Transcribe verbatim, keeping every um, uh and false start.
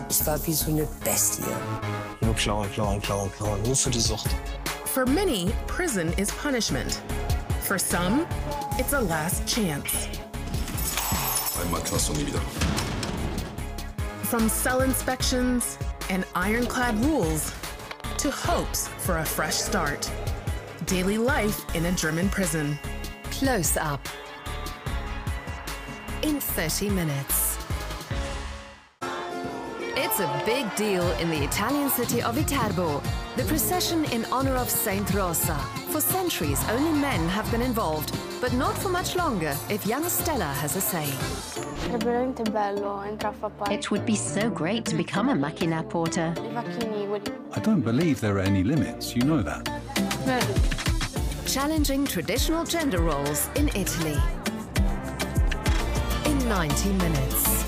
Ich war wie so eine Bestie. Nur klauen, klauen, klauen, klauen, nur für die Sucht. For many, prison is punishment. For some, it's a last chance. Einmal Knast und nie wieder. From cell inspections and ironclad rules to hopes for a fresh start. Daily life in a German prison. Close up. In thirty minutes. It's a big deal in the Italian city of Viterbo. The procession in honor of Saint Rosa. For centuries, only men have been involved, but not for much longer if young Stella has a say. It would be so great to become a macchina porter. I don't believe there are any limits, you know that. Challenging traditional gender roles in Italy. In ninety minutes.